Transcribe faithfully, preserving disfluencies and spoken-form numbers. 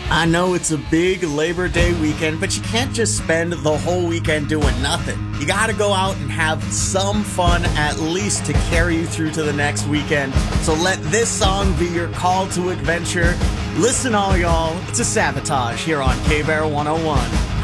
I know it's a big Labor Day weekend, but you can't just spend the whole weekend doing nothing. You gotta go out and have some fun at least to carry you through to the next weekend. So let this song be your call to adventure. Listen all y'all, it's a Sabotage here on K-Bear one oh one.